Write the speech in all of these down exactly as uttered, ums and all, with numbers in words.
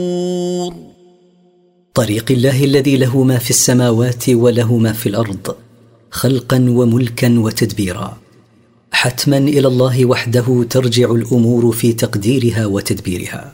طريق الله الذي له ما في السماوات وله ما في الأرض خلقا وملكا وتدبيرا. حتما إلى الله وحده ترجع الأمور في تقديرها وتدبيرها.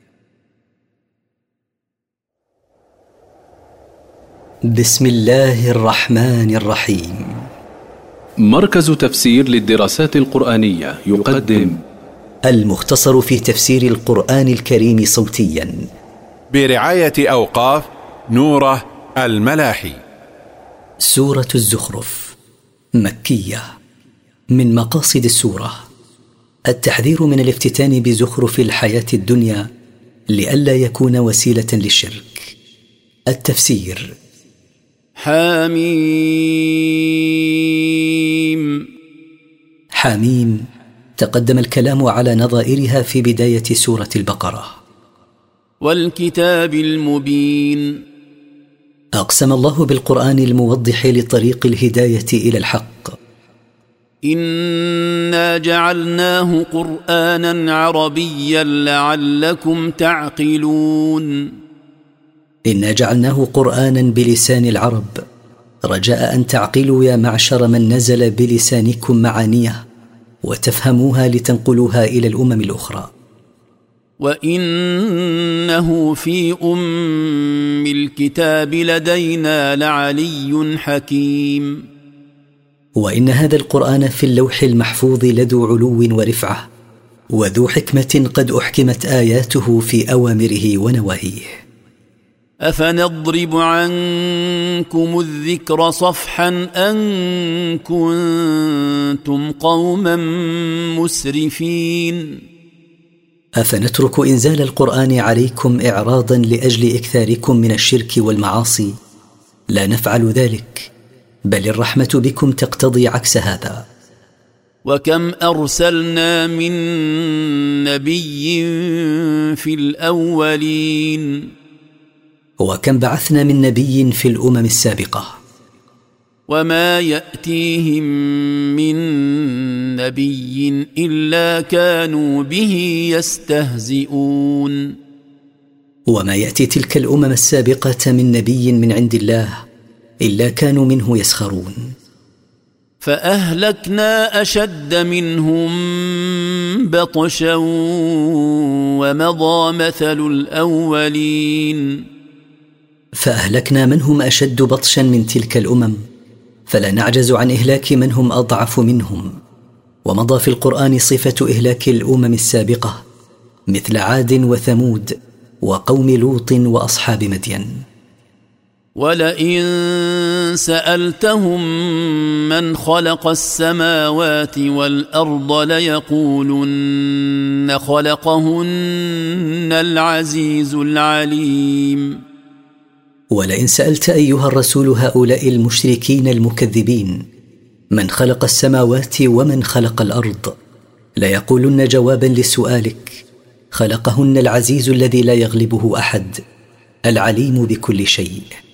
بسم الله الرحمن الرحيم. مركز تفسير للدراسات القرآنية يقدم المختصر في تفسير القرآن الكريم صوتيا برعاية أوقاف نوره الملاحي. سورة الزخرف مكية. من مقاصد السورة التحذير من الافتتان بزخرف الحياة الدنيا لئلا يكون وسيلة للشرك. التفسير. حميم. حميم تقدم الكلام على نظائرها في بداية سورة البقرة. والكتاب المبين. أقسم الله بالقرآن الموضح لطريق الهداية إلى الحق. إنا جعلناه قرآنا عربيا لعلكم تعقلون. إنا جعلناه قرآنا بلسان العرب رجاء أن تعقلوا يا معشر من نزل بلسانكم معانيه وتفهموها لتنقلوها إلى الأمم الأخرى. وإنه في أم الكتاب لدينا لعلي حكيم. وإن هذا القرآن في اللوح المحفوظ لذو علو ورفعة وذو حكمة قد أحكمت آياته في أوامره ونواهيه. أفنضرب عنكم الذكر صفحا أن كنتم قوما مسرفين. أفنترك إنزال القرآن عليكم إعراضا لأجل إكثاركم من الشرك والمعاصي؟ لا نفعل ذلك، بل الرحمة بكم تقتضي عكس هذا. وكم أرسلنا من نبي في الأولين. وكم بعثنا من نبي في الأمم السابقة. وما يأتيهم من نبي إلا كانوا به يستهزئون. وما يأتي تلك الأمم السابقة من نبي من عند الله إلا كانوا منه يسخرون. فأهلكنا أشد منهم بطشا ومضى مثل الأولين. فأهلكنا من هم أشد بطشا من تلك الأمم، فلا نعجز عن إهلاك من هم أضعف منهم. ومضى في القرآن صفة إهلاك الأمم السابقة مثل عاد وثمود وقوم لوط وأصحاب مدين. ولئن سألتهم من خلق السماوات والأرض ليقولن خلقهن العزيز العليم. ولئن سألت أيها الرسول هؤلاء المشركين المكذبين من خلق السماوات ومن خلق الأرض ليقولن جوابا لسؤالك خلقهن العزيز الذي لا يغلبه أحد العليم بكل شيء.